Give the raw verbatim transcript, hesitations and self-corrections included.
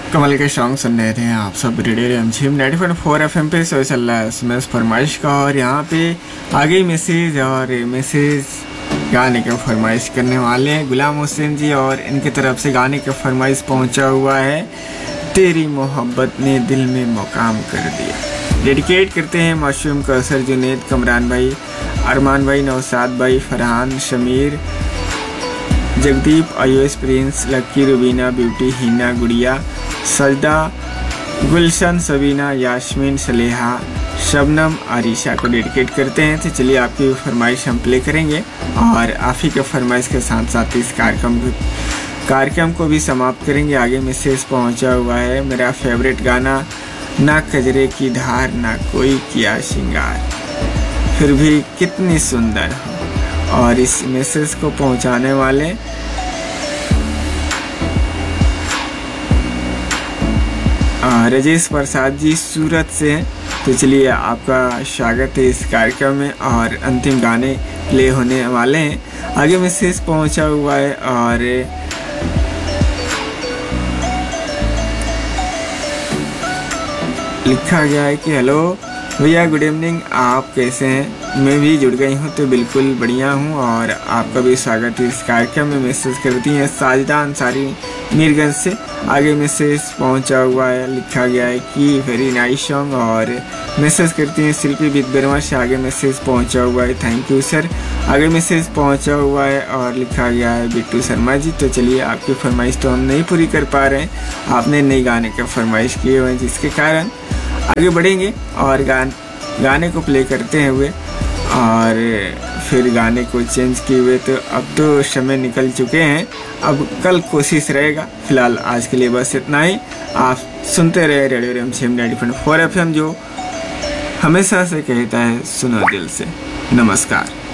कमल के सॉन्ग सुन रहे थे आप सब रेडियो रिमझिम ninety point four F M पे। सो चल रहा है उसमें फरमाइश का, और यहाँ पे आगे मैसेज और मैसेज गाने का फरमाइश करने वाले हैं गुलाम हुसैन जी, और इनकी तरफ से गाने का फरमाइश पहुँचा हुआ है। तेरी मोहब्बत ने दिल में मुकाम कर दिया। डेडिकेट करते हैं मासूम कौसर, जुनेद, कमरान भाई, अरमान भाई, नौसाद भाई, फरहान, शमीर, जगदीप, आयुष, प्रिंस, लक्की, रुबीना, ब्यूटी, हिना, गुड़िया, सजदा, गुलशन, सबीना, यास्मीन, सलेहा, शबनम, आरिशा को डेडिकेट करते हैं। तो चलिए आपकी फरमाइश हम प्ले करेंगे, और आप ही के फरमाइश के साथ साथ इस कार्यक्रम कार्यक्रम को भी समाप्त करेंगे। आगे मैसेज पहुंचा हुआ है, मेरा फेवरेट गाना ना कजरे की धार ना कोई किया श्रृंगार, फिर भी कितनी सुंदर हो। और इस मैसेज को पहुंचाने वाले राजेश प्रसाद जी सूरत से हैं। तो चलिए आपका स्वागत है इस कार्यक्रम में, और अंतिम गाने प्ले होने वाले हैं। आगे मैसेज पहुंचा हुआ है और लिखा गया है कि हेलो भैया, गुड इवनिंग, आप कैसे हैं? मैं भी जुड़ गई हूँ तो बिल्कुल बढ़िया हूँ, और आपका भी स्वागत है इस कार्यक्रम में। मैसेज करती हैं साजिदा अंसारी मीरगंज से। आगे मैसेज पहुँचा हुआ है, लिखा गया है कि वेरी नाइस सॉन्ग, और मैसेज करती हैं शिल्पी विद्वर्मा से। आगे मैसेज पहुँचा हुआ है, थैंक यू सर। आगे मैसेज पहुँचा हुआ है और लिखा गया है बिट्टू शर्मा जी। तो चलिए आपकी फरमाइश तो हम नहीं पूरी कर पा रहे हैं, आपने नई गाने का फरमाइश किए हुए हैं, जिसके कारण आगे बढ़ेंगे और गान गाने को प्ले करते हैं हुए, और फिर गाने को चेंज किए हुए। तो अब तो समय निकल चुके हैं, अब कल कोशिश रहेगा। फिलहाल आज के लिए बस इतना ही। आप सुनते रहे रेडियो रिमझिम ninety point four F M, जो हमेशा से कहता है सुनो दिल से। नमस्कार।